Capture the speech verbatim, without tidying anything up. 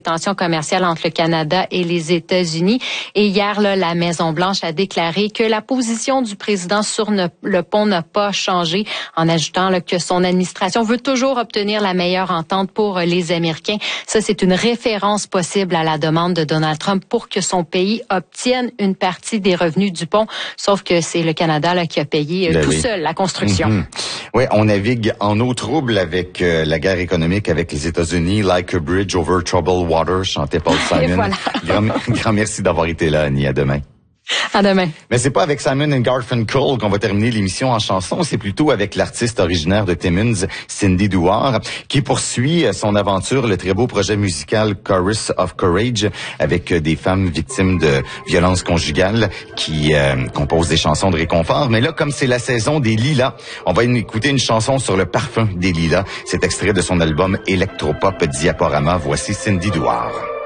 tensions commerciales entre le Canada et les États-Unis. Et hier, là, la Maison-Blanche a déclaré que la position du président sur ne, le pont n'a pas changé, en ajoutant là, que son administration veut toujours obtenir la meilleure entente pour les Américains. Ça, c'est une référence possible à la demande de Donald Trump pour que son pays obtienne une partie des revenus du pont, sauf que c'est le Canada là, qui a payé euh, ben tout oui. seul la construction. Mm-hmm. Oui, on navigue en eau trouble avec euh, la guerre économique avec les États-Unis. Like a bridge over troubled water, chantait Paul Simon. Voilà. grand, grand merci d'avoir été là, Annie. À demain. À demain. Mais c'est pas avec Simon and Garfunkel qu'on va terminer l'émission en chanson, c'est plutôt avec l'artiste originaire de Timmins, Cindy Douard, qui poursuit son aventure, le très beau projet musical Chorus of Courage, avec des femmes victimes de violences conjugales qui euh, composent des chansons de réconfort. Mais là, comme c'est la saison des lilas, on va écouter une chanson sur le parfum des lilas. C'est extrait de son album Electropop Diaporama. Voici Cindy Douard.